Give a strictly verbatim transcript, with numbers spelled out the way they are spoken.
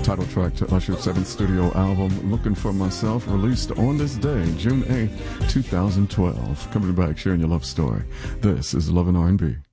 title track to Usher's seventh studio album, Looking for Myself, released on this day, June eighth, twenty twelve. Coming back, sharing your love story. This is Love and R and B.